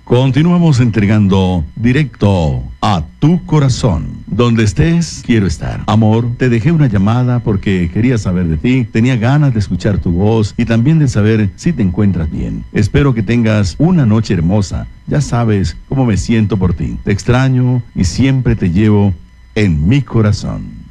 Continuamos entregando directo a tu corazón. Donde estés, quiero estar. Amor, te dejé una llamada porque quería saber de ti, tenía ganas de escuchar tu voz y también de saber si te encuentras bien. Espero que tengas una noche hermosa. Ya sabes cómo me siento por ti. Te extraño y siempre te llevo en mi corazón.